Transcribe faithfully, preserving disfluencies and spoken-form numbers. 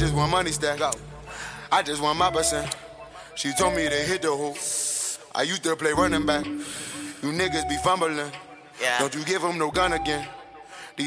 just want money stack. Go. I just want my percent. She told me to hit the hoop. I used to play running back. You niggas be fumbling. Yeah. Don't you give him no gun again.